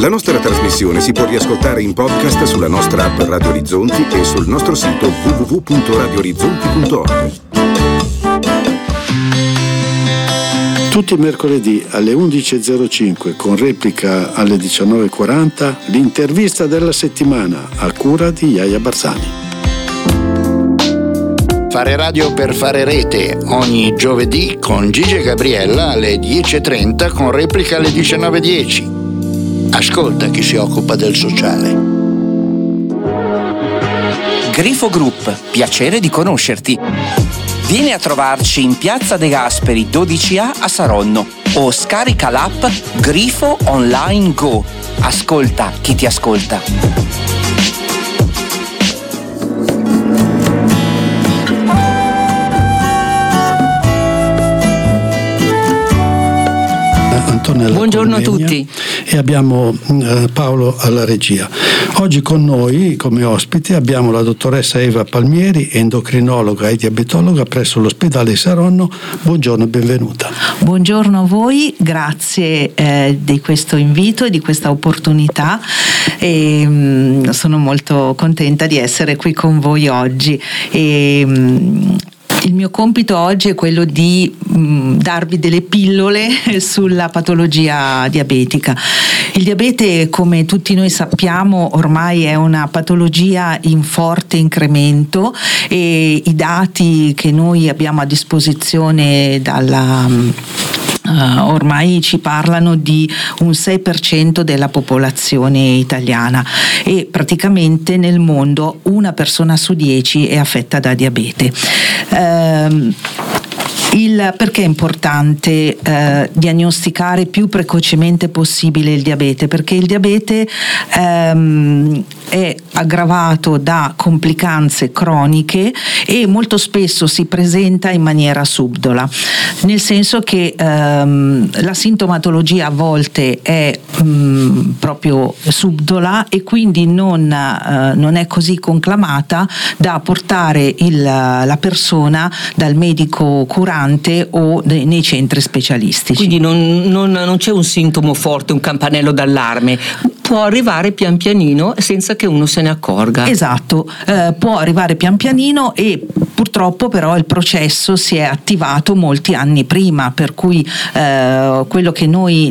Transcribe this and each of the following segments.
La nostra trasmissione si può riascoltare in podcast sulla nostra app Radio Orizzonti e sul nostro sito www.radioorizzonti.org. Tutti i mercoledì alle 11.05 con replica alle 19.40 l'intervista della settimana a cura di Iaia Barzani. Fare radio per fare rete ogni giovedì con Gigi e Gabriella alle 10.30 con replica alle 19.10. Ascolta chi si occupa del sociale. Grifo Group, piacere di conoscerti. Vieni a trovarci in Piazza De Gasperi 12A a Saronno o scarica l'app Grifo Online Go. Ascolta chi ti ascolta. Buongiorno a tutti. E abbiamo Paolo alla regia. Oggi con noi come ospite abbiamo la dottoressa Eva Palmieri, endocrinologa e diabetologa presso l'ospedale di Saronno. Buongiorno e benvenuta. Buongiorno a voi, grazie di questo invito e di questa opportunità e sono molto contenta di essere qui con voi oggi. Il mio compito oggi è quello di darvi delle pillole sulla patologia diabetica. Il diabete, come tutti noi sappiamo, ormai è una patologia in forte incremento e i dati che noi abbiamo a disposizione ormai ci parlano di un 6% della popolazione italiana e praticamente nel mondo una persona su 10 è affetta da diabete. Perché è importante diagnosticare più precocemente possibile il diabete? Perché il diabete è aggravato da complicanze croniche e molto spesso si presenta in maniera subdola, nel senso che la sintomatologia a volte è proprio subdola e quindi non è così conclamata da portare la persona dal medico curante o nei centri specialistici. Quindi non c'è un sintomo forte, un campanello d'allarme, può arrivare pian pianino senza che uno se ne accorga. Esatto, può arrivare pian pianino e purtroppo però il processo si è attivato molti anni prima, per cui quello che noi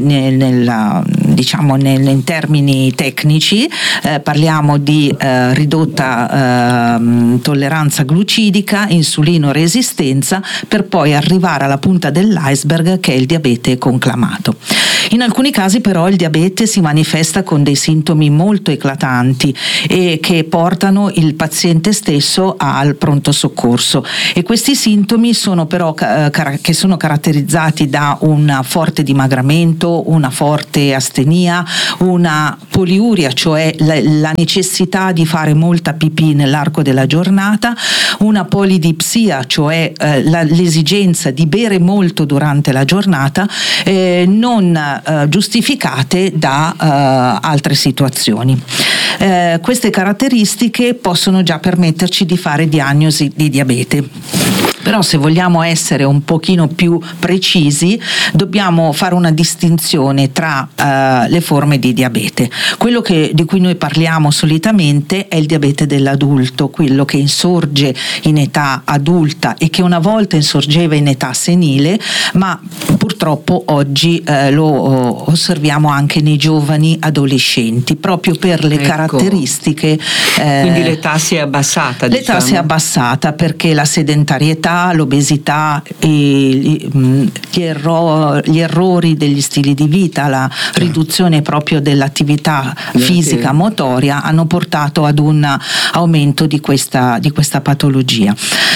in termini tecnici parliamo di ridotta tolleranza glucidica, insulino resistenza, per poi arrivare alla punta dell'iceberg che è il diabete conclamato. In alcuni casi però il diabete si manifesta con dei sintomi molto eclatanti e che portano il paziente stesso al pronto soccorso, e questi sintomi sono però che sono caratterizzati da un forte dimagramento, una forte astenia, una poliuria, cioè la necessità di fare molta pipì nell'arco della giornata, una polidipsia, cioè l'esigenza di bere molto durante la giornata, non giustificate da altre situazioni. Queste caratteristiche possono già permetterci di fare diagnosi di diabete. Però se vogliamo essere un pochino più precisi dobbiamo fare una distinzione tra le forme di diabete. Quello di cui noi parliamo solitamente è il diabete dell'adulto, quello che insorge in età adulta e che una volta insorgeva in età senile, ma purtroppo oggi lo osserviamo anche nei giovani adolescenti, proprio per le caratteristiche. Quindi l'età si è abbassata. L'età si è abbassata perché la sedentarietà, l'obesità, gli errori degli stili di vita, la riduzione proprio dell'attività fisica motoria hanno portato ad un aumento di questa patologia.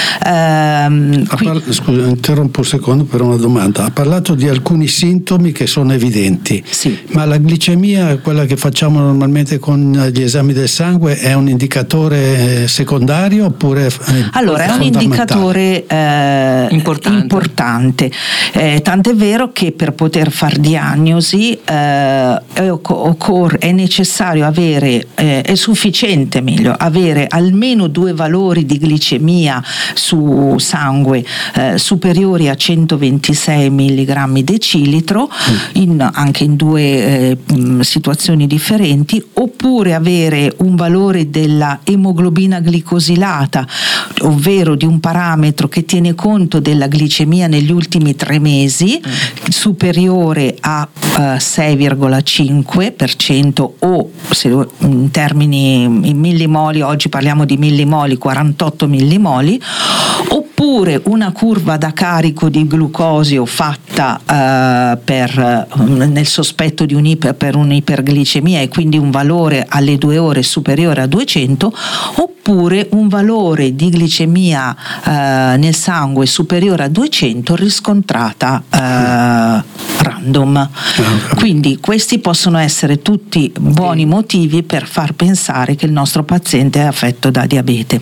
Scusa, interrompo un secondo per una domanda. Ha parlato di alcuni sintomi che sono evidenti, sì. Ma la glicemia, quella che facciamo normalmente con gli esami del sangue è un indicatore secondario oppure allora è un indicatore importante. Tant'è vero che per poter far diagnosi è necessario avere, è sufficiente meglio avere almeno 2 valori di glicemia su sangue superiori a 126 mg decilitro anche in 2 situazioni differenti, oppure avere un valore della emoglobina glicosilata, ovvero di un parametro che tiene conto della glicemia negli ultimi 3 mesi superiore a 6,5% o, se in termini in millimoli, oggi parliamo di millimoli, 48 millimoli, oppure una curva da carico di glucosio fatta nel sospetto di per un'iperglicemia e quindi un valore alle 2 ore superiore a 200, oppure un valore di glicemia nel sangue superiore a 200 riscontrata random. Quindi questi possono essere tutti buoni motivi per far pensare che il nostro paziente è affetto da diabete.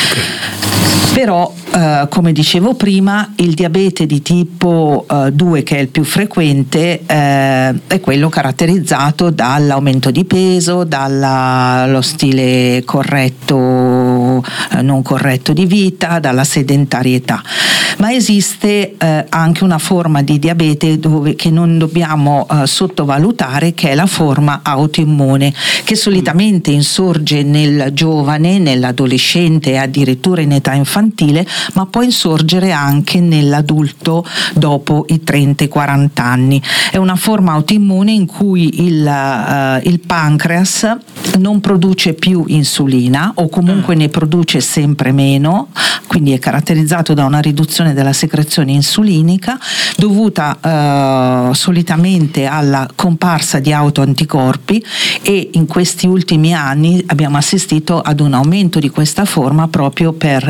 Però come dicevo prima, il diabete di tipo 2, che è il più frequente, è quello caratterizzato dall'aumento di peso, dallo stile corretto, non corretto di vita, dalla sedentarietà. Ma esiste anche una forma di diabete che non dobbiamo sottovalutare, che è la forma autoimmune, che solitamente insorge nel giovane, nell'adolescente e addirittura in età infantile, ma può insorgere anche nell'adulto dopo i 30-40 anni. È una forma autoimmune in cui il pancreas non produce più insulina, o comunque ne produce sempre meno, quindi è caratterizzato da una riduzione della secrezione insulinica dovuta solitamente alla comparsa di autoanticorpi, e in questi ultimi anni abbiamo assistito ad un aumento di questa forma proprio per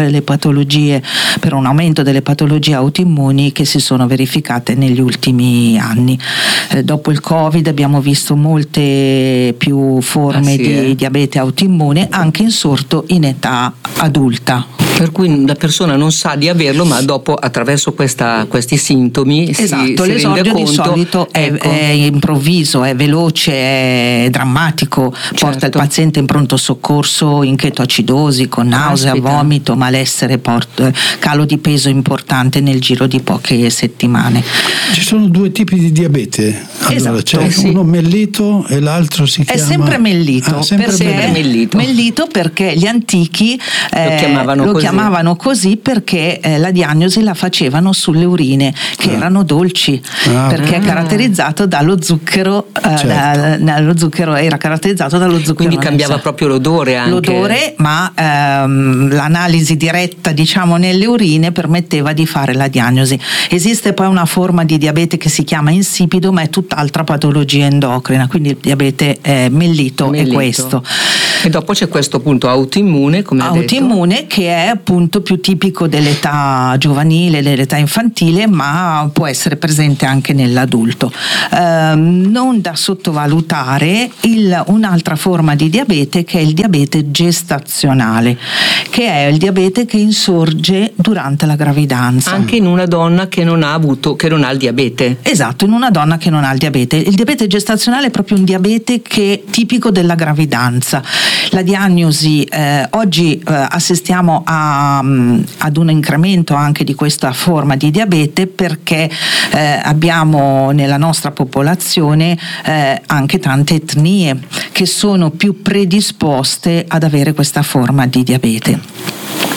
un aumento delle patologie autoimmuni che si sono verificate negli ultimi anni. Dopo il Covid abbiamo visto molte più forme di diabete autoimmune, anche insorto in età adulta. Per cui la persona non sa di averlo, ma dopo, attraverso questi sintomi, si l'esordio rende conto. Di solito è improvviso, è veloce, è drammatico, porta il paziente in pronto soccorso in chetoacidosi, con nausea, vomito, malessere, calo di peso importante nel giro di poche settimane. Ci sono 2 tipi di diabete. Allora, c'è uno mellito e l'altro si chiama... È sempre mellito, mellito perché gli antichi lo chiamavano così perché la diagnosi la facevano sulle urine, che erano dolci, perché è caratterizzato dallo zucchero, lo zucchero era caratterizzato dallo zucchero. Quindi cambiava proprio l'odore anche. L'odore, ma l'analisi diretta, diciamo, nelle urine permetteva di fare la diagnosi. Esiste poi una forma di diabete che si chiama insipido, ma è tutt'altra patologia endocrina, quindi il diabete mellito è questo. E dopo c'è questo appunto autoimmune, come autoimmune, che è appunto più tipico dell'età giovanile, dell'età infantile, ma può essere presente anche nell'adulto. Non da sottovalutare un'altra forma di diabete, che è il diabete gestazionale, che è il diabete che insorge durante la gravidanza. Anche in una donna che non ha il diabete. Esatto, in una donna che non ha il diabete. Il diabete gestazionale è proprio un diabete che è tipico della gravidanza. La diagnosi, oggi assistiamo ad un incremento anche di questa forma di diabete, perché abbiamo nella nostra popolazione anche tante etnie che sono più predisposte ad avere questa forma di diabete.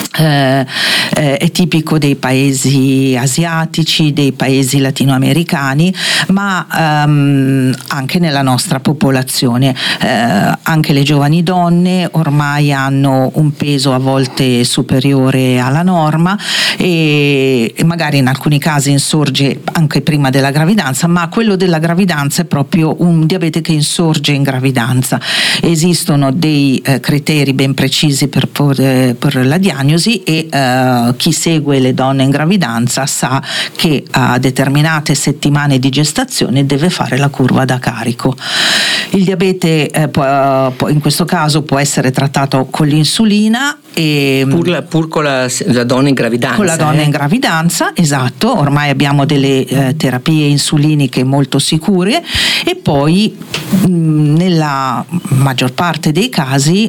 È tipico dei paesi asiatici, dei paesi latinoamericani, ma anche nella nostra popolazione. Anche le giovani donne ormai hanno un peso a volte superiore alla norma, e magari in alcuni casi insorge anche prima della gravidanza, ma quello della gravidanza è proprio un diabete che insorge in gravidanza. Esistono dei criteri ben precisi per la diagnosi, e chi segue le donne in gravidanza sa che a determinate settimane di gestazione deve fare la curva da carico. Il diabete in questo caso può essere trattato con l'insulina e pur con la donna in gravidanza. Con la donna in gravidanza, esatto, ormai abbiamo delle terapie insuliniche molto sicure, e poi nella maggior parte dei casi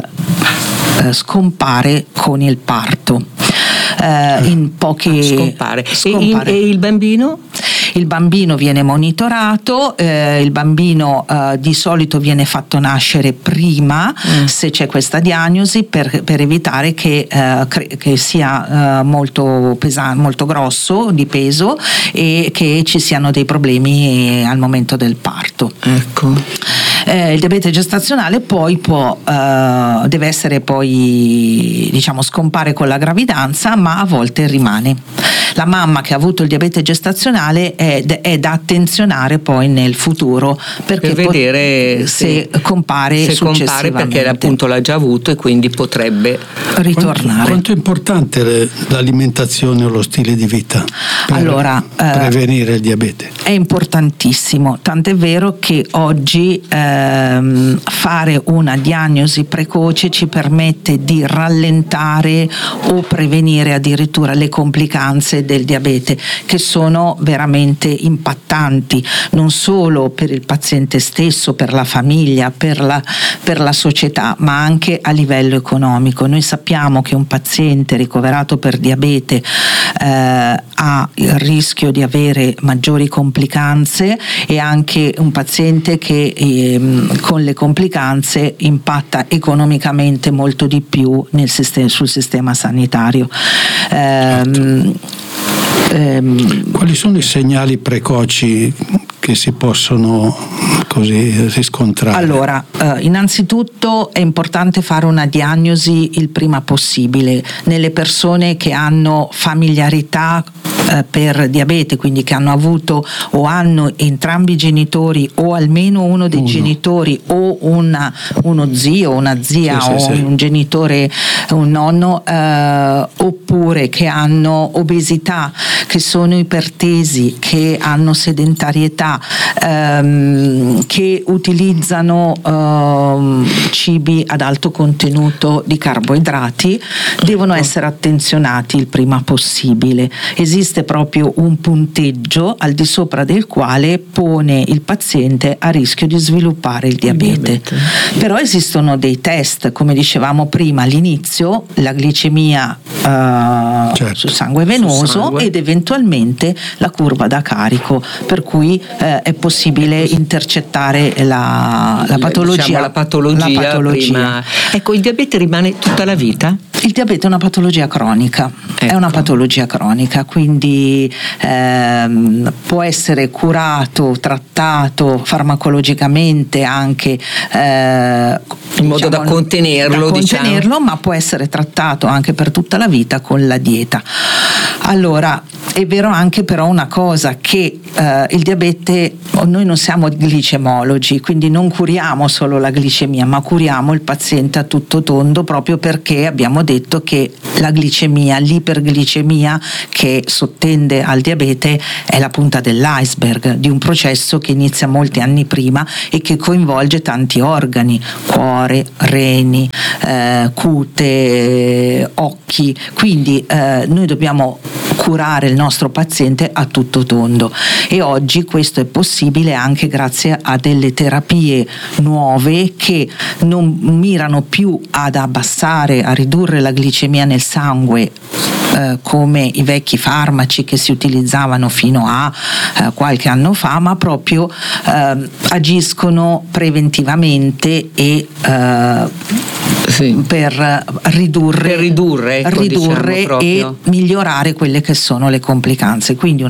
scompare con il parto. In poche scompare. E il bambino? Il bambino viene monitorato, il bambino di solito viene fatto nascere prima se c'è questa diagnosi, per evitare che sia molto pesante, molto grosso di peso, e che ci siano dei problemi al momento del parto. Ecco. Il diabete gestazionale poi deve essere poi, diciamo, scompare con la gravidanza, ma a volte rimane. La mamma che ha avuto il diabete gestazionale è da attenzionare poi nel futuro, perché per vedere se compare successivamente, perché appunto l'ha già avuto e quindi potrebbe ritornare. Quanto è importante l'alimentazione o lo stile di vita per prevenire il diabete? È importantissimo, tant'è vero che oggi fare una diagnosi precoce ci permette di rallentare o prevenire addirittura le complicanze del diabete, che sono veramente impattanti, non solo per il paziente stesso, per la famiglia, per la società, ma anche a livello economico. Noi sappiamo che un paziente ricoverato per diabete ha il rischio di avere maggiori complicanze, e anche un paziente che con le complicanze impatta economicamente molto di più sul sistema sanitario. Quali sono i segnali precoci che si possono così riscontrare? Allora, innanzitutto è importante fare una diagnosi il prima possibile nelle persone che hanno familiarità per diabete, quindi che hanno avuto o hanno entrambi i genitori, o almeno uno dei genitori, o uno zio, una zia, un genitore, un nonno, oppure che hanno obesità, che sono ipertesi, che hanno sedentarietà, che utilizzano cibi ad alto contenuto di carboidrati, devono essere attenzionati il prima possibile. Esiste proprio un punteggio al di sopra del quale pone il paziente a rischio di sviluppare il diabete. Però esistono dei test, come dicevamo prima all'inizio, la glicemia sul sangue venoso ed eventualmente la curva da carico, per cui è possibile intercettare la patologia. Diciamo la patologia. Prima. Ecco, il diabete rimane tutta la vita? Il diabete è una patologia cronica, è una patologia cronica, quindi può essere curato, trattato farmacologicamente anche in modo da contenerlo, ma può essere trattato anche per tutta la vita con la dieta. Allora, è vero anche però una cosa, che il diabete, noi non siamo glicemologi, quindi non curiamo solo la glicemia, ma curiamo il paziente a tutto tondo, proprio perché abbiamo detto che la glicemia, l'iperglicemia che sottende al diabete è la punta dell'iceberg di un processo che inizia molti anni prima e che coinvolge tanti organi, cuore, reni, cute, occhi, quindi noi dobbiamo curare il nostro paziente a tutto tondo, e oggi questo è possibile anche grazie a delle terapie nuove che non mirano più ad abbassare, a ridurre la glicemia nel sangue come i vecchi farmaci che si utilizzavano fino a qualche anno fa, ma proprio agiscono preventivamente e per ridurre diciamo, e migliorare quelle che sono le complicanze. Quindi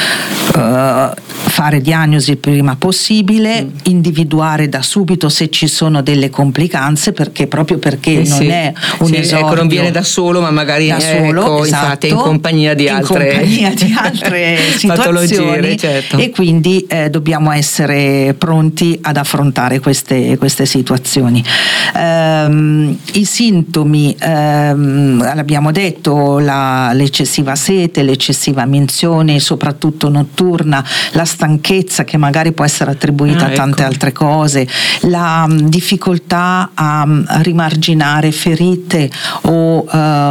fare diagnosi il prima possibile, individuare da subito se ci sono delle complicanze, perché non è un esordio. Ecco, non viene da solo, ma magari infatti in compagnia di altre situazioni, certo. E quindi dobbiamo essere pronti ad affrontare queste situazioni. I sintomi, l'abbiamo detto, l'eccessiva sete, l'eccessiva minzione, soprattutto notturna, la stanchezza che magari può essere attribuita a tante altre cose, la difficoltà a rimarginare ferite o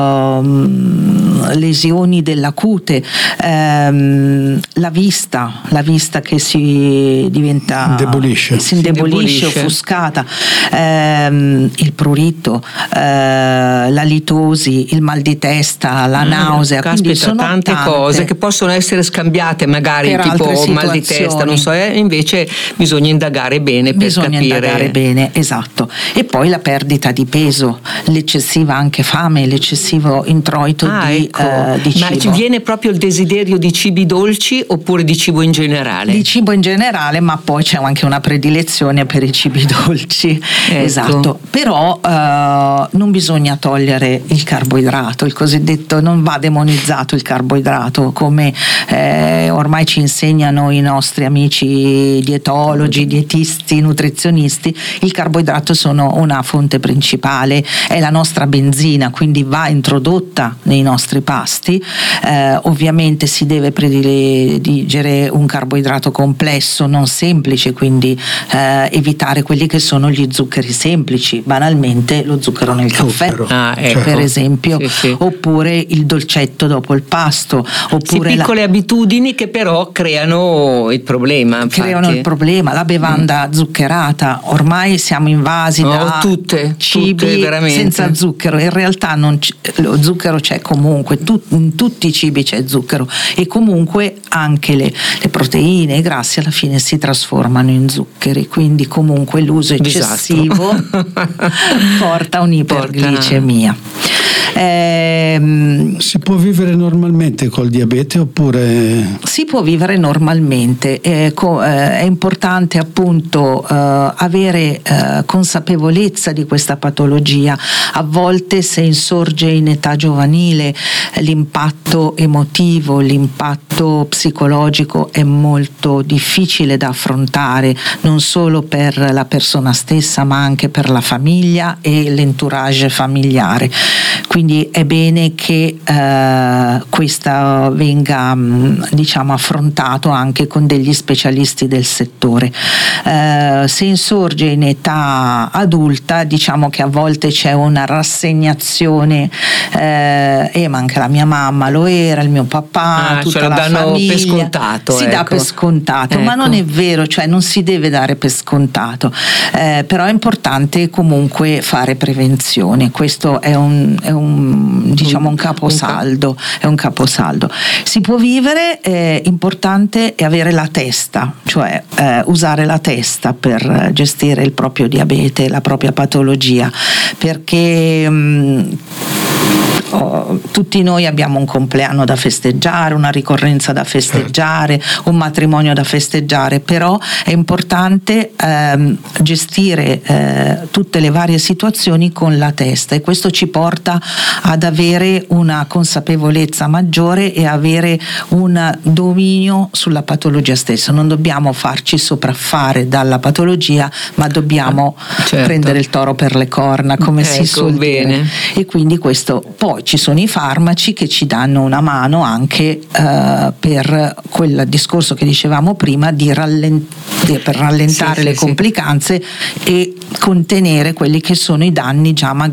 lesioni della cute, la vista che si indebolisce, offuscata, il prurito, la litosi, il mal di testa, la nausea. Caspita, sono tante cose che possono essere scambiate magari, tipo mal di testa, non so, invece bisogna indagare bene per capire. Indagare bene, esatto. E poi la perdita di peso, l'eccessiva anche fame, l'eccessivo introito di cibo. Ma ci viene proprio il desiderio di cibi dolci oppure di cibo in generale? Di cibo in generale, ma poi c'è anche una predilezione per i cibi dolci. Esatto. Però non bisogna togliere il carboidrato, il cosiddetto, non va demonizzato il carboidrato, come ormai ci insegnano i nostri amici dietologi, dietisti, nutrizionisti. Il carboidrato sono una fonte principale, è la nostra benzina, quindi va introdotta nei nostri pasti. Ovviamente si deve prediligere un carboidrato complesso, non semplice, quindi evitare quelli che sono gli zuccheri semplici, banalmente lo zucchero nel caffè, per esempio, oppure il dolcetto dopo il pasto, oppure piccole abitudini che però creano il problema. La bevanda zuccherata, ormai siamo invasi da cibi senza zucchero. In realtà lo zucchero c'è comunque, in tutti i cibi c'è zucchero, e comunque anche le proteine, i grassi alla fine si trasformano in zuccheri, quindi comunque l'uso eccessivo porta a un'iperglicemia. Si può vivere normalmente col diabete oppure? Si può vivere normalmente, è importante appunto avere consapevolezza di questa patologia. A volte, se insorge in età giovanile, l'impatto emotivo, l'impatto psicologico è molto difficile da affrontare, non solo per la persona stessa ma anche per la famiglia e l'entourage familiare. Quindi è bene che questa venga affrontato anche con degli specialisti del settore. Se insorge in età adulta, diciamo che a volte c'è una rassegnazione, ma anche la mia mamma lo era, il mio papà, tutta la famiglia, per scontato, si dà per scontato, ma non è vero, cioè non si deve dare per scontato, però è importante comunque fare prevenzione. Questo è un caposaldo, è un caposaldo. Si può vivere, importante è avere la testa, cioè usare la testa per gestire il proprio diabete, la propria patologia, perché tutti noi abbiamo un compleanno da festeggiare, una ricorrenza da festeggiare, un matrimonio da festeggiare, però è importante gestire tutte le varie situazioni con la testa, e questo ci porta ad avere una consapevolezza maggiore e avere un dominio sulla patologia stessa. Non dobbiamo farci sopraffare dalla patologia, ma dobbiamo prendere il toro per le corna, come si suol dire. E quindi questo, poi ci sono i farmaci che ci danno una mano anche per quel discorso che dicevamo prima per rallentare le complicanze e contenere quelli che sono i danni già magari